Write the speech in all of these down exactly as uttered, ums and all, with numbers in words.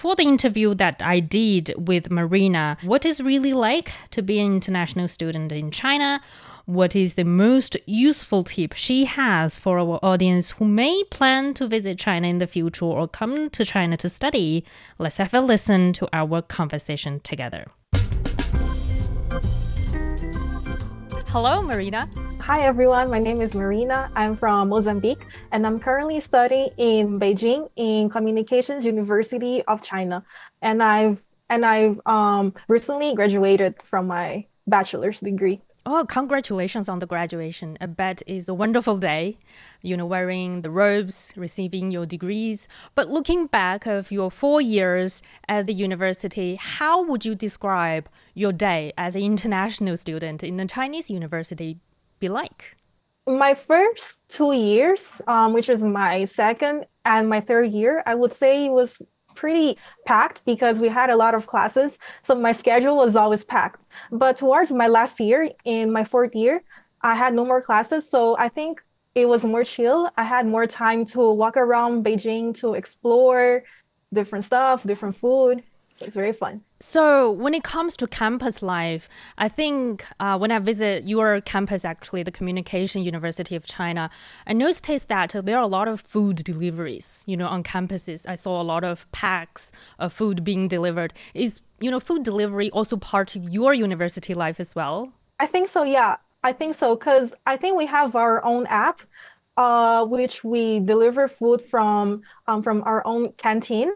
for the interview that I did with Marina, what is really like to be an international student in China? What is the most useful tip she has for our audience who may plan to visit China in the future or come to China to study? Let's have a listen to our conversation together. Hello, Marina. Hi, everyone. My name is Marina. I'm from Mozambique, and I'm currently studying in Beijing in Communications University of China. And I've and I've um, recently graduated from my bachelor's degree. Oh, congratulations on the graduation. I bet it's a wonderful day, you know, wearing the robes, receiving your degrees. But looking back of your four years at the university, how would you describe your day as an international student in a Chinese university be like? My first two years, um, which is my second and my third year, I would say it was pretty packed because we had a lot of classes. So my schedule was always packed. But towards my last year, in my fourth year, I had no more classes. So I think it was more chill. I had more time to walk around Beijing to explore different stuff, different food. It's very fun. So when it comes to campus life, I think uh, when I visit your campus, actually, the Communication University of China, I noticed that there are a lot of food deliveries, you know, on campuses. I saw a lot of packs of food being delivered. Is, you know, food delivery also part of your university life as well? I think so, yeah. I think so, because I think we have our own app, uh, which we deliver food from um, from our own canteen.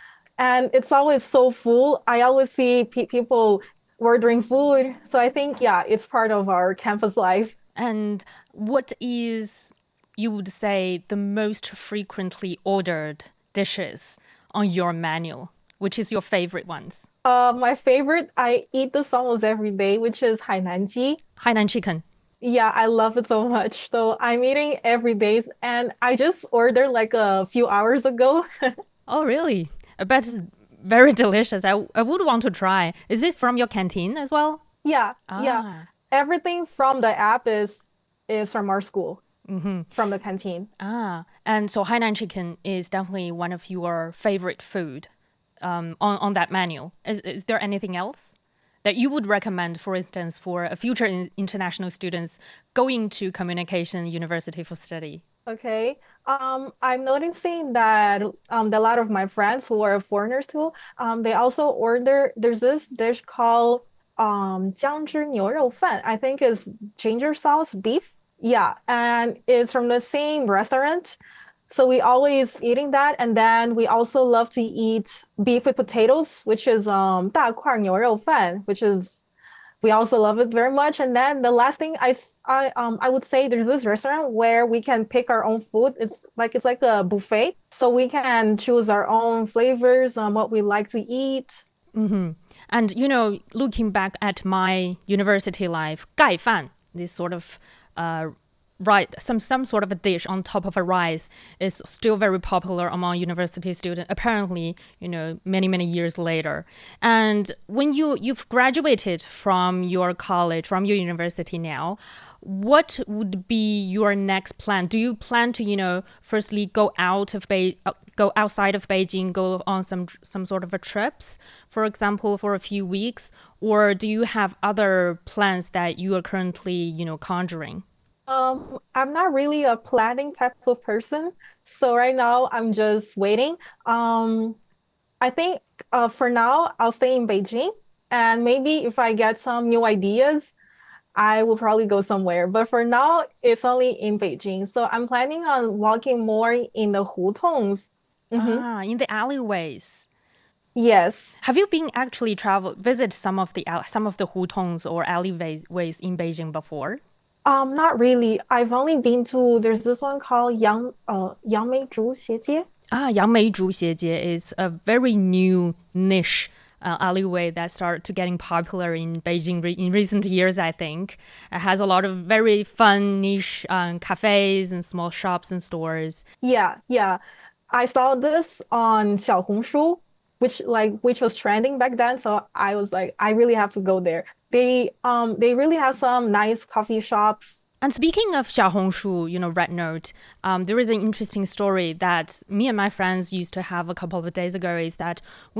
And it's always so full. I always see pe- people ordering food. So I think, yeah, it's part of our campus life. And what is, you would say, the most frequently ordered dishes on your menu? Which is your favorite ones? Uh, my favorite, I eat this almost every day, which is Hainanji. Hainan chicken. Yeah, I love it so much. So I'm eating every day. And I just ordered like a few hours ago. Oh, really? I bet it's very delicious. I, I would want to try. Is it from your canteen as well? Yeah, Ah. yeah. Everything from the app is is from our school, from the canteen. Ah, and so Hainan chicken is definitely one of your favorite food um, on, on that menu. Is, is there anything else that you would recommend, for instance, for a future in, international students going to Communication University for study? Okay. Um, I'm noticing that um, a lot of my friends who are foreigners too, um, they also order, there's this dish called um, 姜汁牛肉饭. I think it's ginger sauce beef. Yeah, and it's from the same restaurant. So we always eating that. And then we also love to eat beef with potatoes, which is um, 大块牛肉饭, which is we also love it very much. And then the last thing I, s- I, um, I would say there's this restaurant where we can pick our own food. It's like it's like a buffet. So we can choose our own flavors, um, what we like to eat. And, you know, looking back at my university life, 盖饭, this sort of uh, right, some some sort of a dish on top of a rice is still very popular among university students, apparently, you know, many, many years later. And when you, you've graduated from your college, from your university now, what would be your next plan? Do you plan to, you know, firstly go out of Be- uh, go outside of Beijing, go on some some sort of a trips, for example, for a few weeks, or do you have other plans that you are currently, you know, conjuring? Um, I'm not really a planning type of person. So right now I'm just waiting. Um, I think uh, for now I'll stay in Beijing. And maybe if I get some new ideas, I will probably go somewhere. But for now, it's only in Beijing. So I'm planning on walking more in the hutongs. Mhm. Ah, in the alleyways. Yes. Have you been actually travel visit some of the al- some of the hutongs or alleyways in Beijing before? Um, not really. I've only been to, there's this one called Yang uh Yangmeizhu Xie. Ah, Yangmeizhu Xiejie is a very new niche uh, alleyway that started to getting popular in Beijing re- in recent years, I think. It has a lot of very fun niche um, cafes and small shops and stores. Yeah, yeah. I saw this on 小红书, which like which was trending back then. So I was like, I really have to go there. They um they really have some nice coffee shops. And speaking of Xiaohongshu, you know, Red Note, um, there is an interesting story that me and my friends used to have a couple of days ago is that